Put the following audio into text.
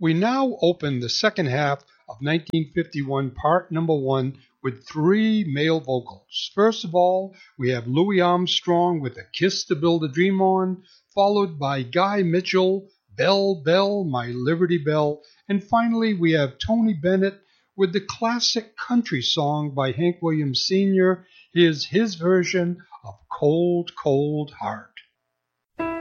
We now open the second half of 1951, part number one, with three male vocals. First of all, we have Louis Armstrong with A Kiss to Build a Dream On, followed by Guy Mitchell, Bell, Bell, My Liberty Bell, and finally we have Tony Bennett with the classic country song by Hank Williams Sr. Here's his version of Cold, Cold Heart.